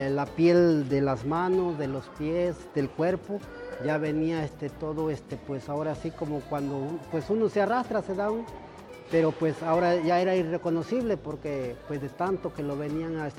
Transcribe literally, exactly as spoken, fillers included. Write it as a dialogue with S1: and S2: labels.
S1: La piel de las manos, de los pies, del cuerpo, ya venía este, todo, este, pues ahora sí como cuando pues uno se arrastra, se da un... Pero pues ahora ya era irreconocible porque pues de tanto que lo venían a,